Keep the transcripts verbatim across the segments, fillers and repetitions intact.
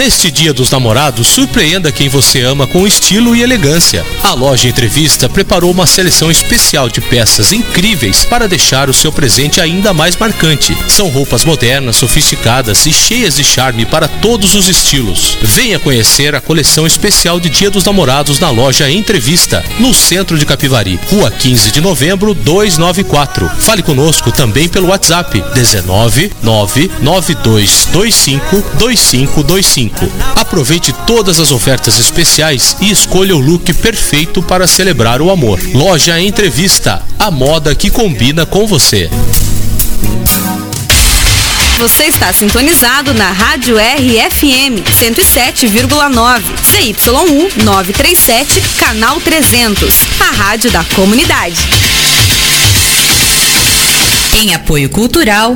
Neste Dia dos Namorados, surpreenda quem você ama com estilo e elegância. A Loja Entrevista preparou uma seleção especial de peças incríveis para deixar o seu presente ainda mais marcante. São roupas modernas, sofisticadas e cheias de charme para todos os estilos. Venha conhecer a coleção especial de Dia dos Namorados na Loja Entrevista, no centro de Capivari, Rua quinze de novembro, duzentos e noventa e quatro. Fale conosco também pelo WhatsApp dezenove, nove nove dois dois cinco, dois cinco dois cinco. Aproveite todas as ofertas especiais e escolha o look perfeito para celebrar o amor. Loja Entrevista, a moda que combina com você. Você está sintonizado na Rádio R F M cento e sete vírgula nove, C Y um novecentos e trinta e sete, canal trezentos, a rádio da comunidade. Em apoio cultural,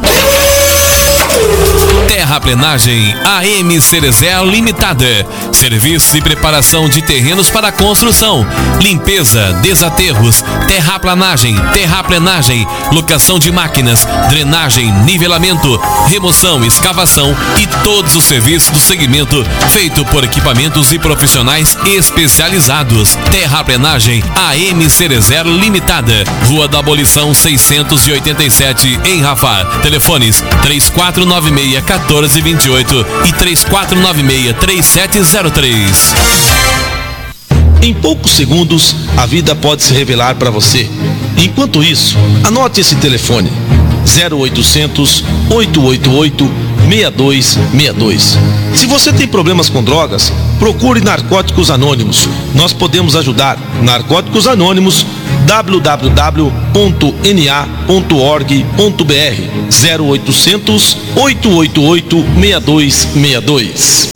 Terraplenagem A M Cerezer Limitada. Serviços e preparação de terrenos para construção, limpeza, desaterros, terraplanagem, terraplenagem, locação de máquinas, drenagem, nivelamento, remoção, escavação e todos os serviços do segmento feito por equipamentos e profissionais especializados. Terraplenagem A M Cerezer Limitada. Rua da Abolição seiscentos e oitenta e sete, em Rafar. Telefones três quatro nove seis, um quatro dois oito e três quatro nove seis, três sete zero três. Em poucos segundos, a vida pode se revelar para você. Enquanto isso, anote esse telefone: zero oitocentos, oito oito oito, seis dois seis dois. Se você tem problemas com drogas, procure Narcóticos Anônimos. Nós podemos ajudar. Narcóticos Anônimos, w w w ponto n a ponto org ponto b r, zero oitocentos, oito oito oito, seis dois seis dois.